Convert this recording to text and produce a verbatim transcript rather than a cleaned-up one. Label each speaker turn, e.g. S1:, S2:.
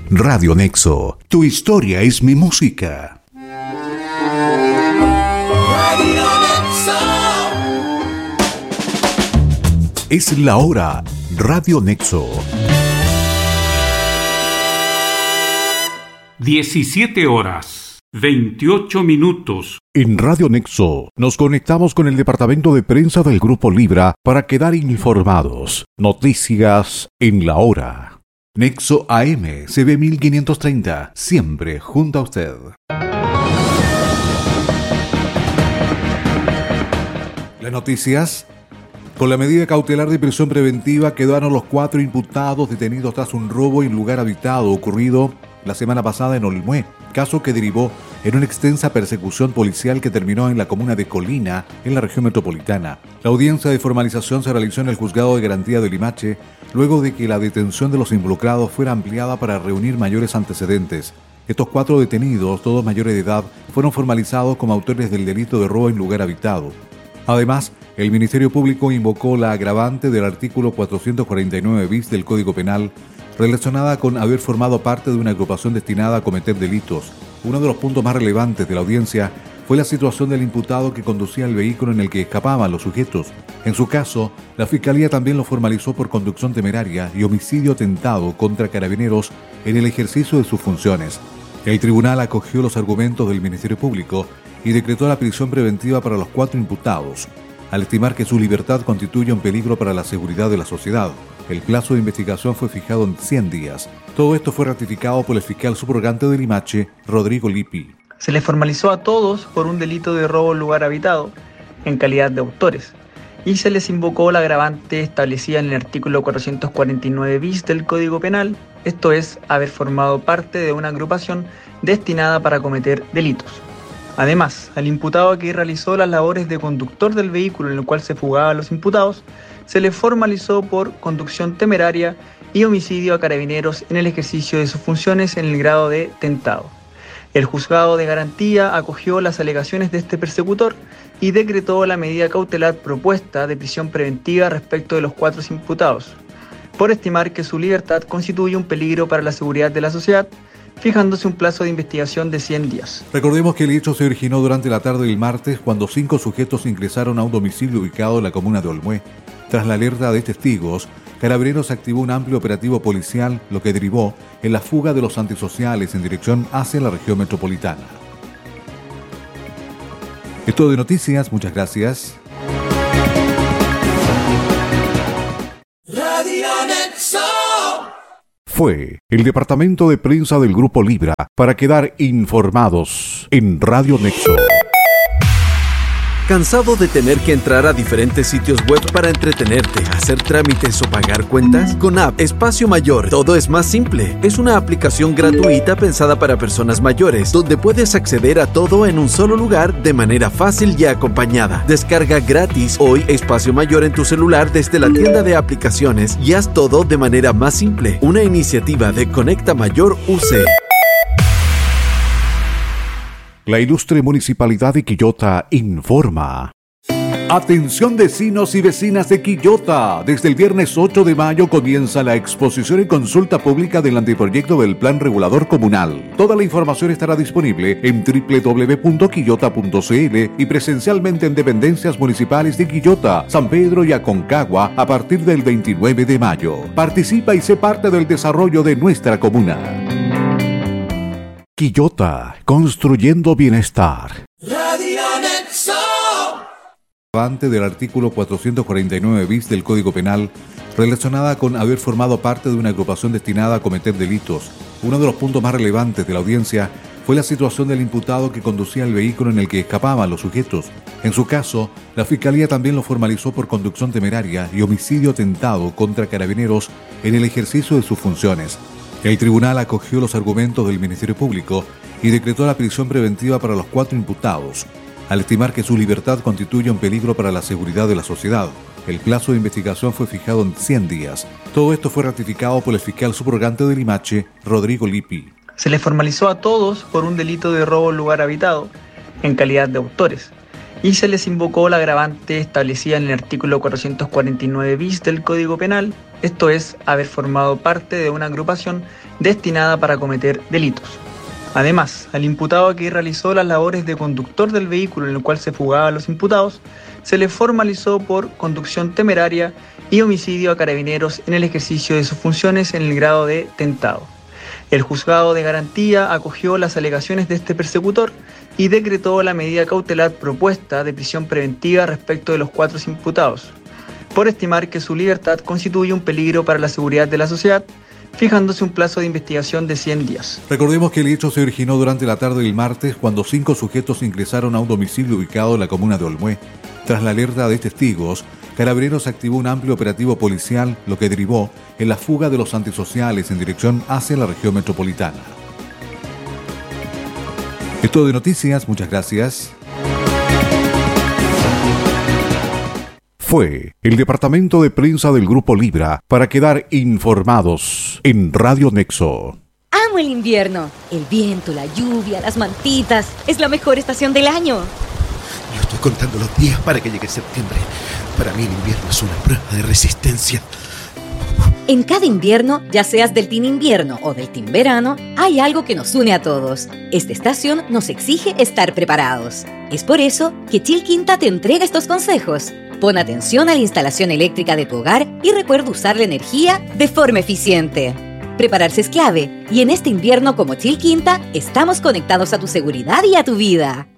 S1: Radio Nexo, tu historia es mi música.
S2: Radio Nexo.
S1: Es la hora. Radio Nexo.
S3: diecisiete horas, veintiocho minutos.
S1: En Radio Nexo nos conectamos con el departamento de prensa del Grupo Libra para quedar informados. Noticias en la hora. Nexo A M, C B mil quinientos treinta, siempre junto a usted. Las noticias. Con la medida cautelar de prisión preventiva quedaron los cuatro imputados detenidos tras un robo en lugar habitado ocurrido la semana pasada en Olmué, caso que derivó en una extensa persecución policial que terminó en la comuna de Colina, en la región metropolitana. La audiencia de formalización se realizó en el Juzgado de Garantía de Limache, luego de que la detención de los involucrados fuera ampliada para reunir mayores antecedentes. Estos cuatro detenidos, todos mayores de edad, fueron formalizados como autores del delito de robo en lugar habitado. Además, el Ministerio Público invocó la agravante del artículo cuatrocientos cuarenta y nueve bis del Código Penal, relacionada con haber formado parte de una agrupación destinada a cometer delitos. Uno de los puntos más relevantes de la audiencia fue la situación del imputado que conducía el vehículo en el que escapaban los sujetos. En su caso, la Fiscalía también lo formalizó por conducción temeraria y homicidio tentado contra carabineros en el ejercicio de sus funciones. El tribunal acogió los argumentos del Ministerio Público y decretó la prisión preventiva para los cuatro imputados, al estimar que su libertad constituye un peligro para la seguridad de la sociedad. El plazo de investigación fue fijado en cien días. Todo esto fue ratificado por el fiscal subrogante de Limache, Rodrigo Lippi.
S4: Se les formalizó a todos por un delito de robo en lugar habitado, en calidad de autores, y se les invocó la agravante establecida en el artículo cuatrocientos cuarenta y nueve bis del Código Penal, esto es, haber formado parte de una agrupación destinada para cometer delitos. Además, al imputado que realizó las labores de conductor del vehículo en el cual se fugaban los imputados, se le formalizó por conducción temeraria y homicidio a carabineros en el ejercicio de sus funciones en el grado de tentado. El juzgado de garantía acogió las alegaciones de este persecutor y decretó la medida cautelar propuesta de prisión preventiva respecto de los cuatro imputados, por estimar que su libertad constituye un peligro para la seguridad de la sociedad, fijándose un plazo de investigación de cien días.
S1: Recordemos que el hecho se originó durante la tarde del martes cuando cinco sujetos ingresaron a un domicilio ubicado en la comuna de Olmué. Tras la alerta de testigos, Carabineros activó un amplio operativo policial, lo que derivó en la fuga de los antisociales en dirección hacia la región metropolitana. Esto de noticias, muchas gracias.
S2: Radio Nexo.
S1: Fue el departamento de prensa del Grupo Libra para quedar informados en Radio Nexo.
S5: ¿Cansado de tener que entrar a diferentes sitios web para entretenerte, hacer trámites o pagar cuentas? Con App Espacio Mayor todo es más simple. Es una aplicación gratuita pensada para personas mayores, donde puedes acceder a todo en un solo lugar de manera fácil y acompañada. Descarga gratis hoy Espacio Mayor en tu celular desde la tienda de aplicaciones y haz todo de manera más simple. Una iniciativa de Conecta Mayor U C.
S1: La ilustre Municipalidad de Quillota informa. Atención vecinos y vecinas de Quillota. Desde el viernes ocho de mayo comienza la exposición y consulta pública del anteproyecto del Plan Regulador Comunal. Toda la información estará disponible en doble u doble u doble u punto quillota punto c l y presencialmente en dependencias municipales de Quillota, San Pedro y Aconcagua a partir del veintinueve de mayo. Participa y sé parte del desarrollo de nuestra comuna. Quillota, construyendo bienestar.
S2: Radio Nexo.
S1: Agravante del artículo cuatrocientos cuarenta y nueve bis del Código Penal, relacionada con haber formado parte de una agrupación destinada a cometer delitos. Uno de los puntos más relevantes de la audiencia fue la situación del imputado que conducía el vehículo en el que escapaban los sujetos. En su caso, la Fiscalía también lo formalizó por conducción temeraria y homicidio tentado contra carabineros en el ejercicio de sus funciones. El tribunal acogió los argumentos del Ministerio Público y decretó la prisión preventiva para los cuatro imputados, al estimar que su libertad constituye un peligro para la seguridad de la sociedad. El plazo de investigación fue fijado en cien días. Todo esto fue ratificado por el fiscal subrogante de Limache, Rodrigo Lippi.
S4: Se les formalizó a todos por un delito de robo en lugar habitado, en calidad de autores, y se les invocó la agravante establecida en el artículo cuatrocientos cuarenta y nueve bis del Código Penal, esto es, haber formado parte de una agrupación destinada para cometer delitos. Además, al imputado que realizó las labores de conductor del vehículo en el cual se fugaban los imputados, se le formalizó por conducción temeraria y homicidio a carabineros en el ejercicio de sus funciones en el grado de tentado. El juzgado de garantía acogió las alegaciones de este persecutor y decretó la medida cautelar propuesta de prisión preventiva respecto de los cuatro imputados, por estimar que su libertad constituye un peligro para la seguridad de la sociedad, fijándose un plazo de investigación de cien días.
S1: Recordemos que el hecho se originó durante la tarde del martes cuando cinco sujetos ingresaron a un domicilio ubicado en la comuna de Olmué. Tras la alerta de testigos, Carabineros activó un amplio operativo policial, lo que derivó en la fuga de los antisociales en dirección hacia la región metropolitana. Es todo de noticias, muchas gracias. Fue el departamento de prensa del Grupo Libra para quedar informados en Radio Nexo.
S6: Amo el invierno. El viento, la lluvia, las mantitas. Es la mejor estación del año.
S7: Yo estoy contando los días para que llegue septiembre. Para mí el invierno es una prueba de resistencia.
S6: En cada invierno, ya seas del team invierno o del team verano, hay algo que nos une a todos. Esta estación nos exige estar preparados. Es por eso que Chilquinta te entrega estos consejos. Pon atención a la instalación eléctrica de tu hogar y recuerda usar la energía de forma eficiente. Prepararse es clave y en este invierno como Chilquinta estamos conectados a tu seguridad y a tu vida.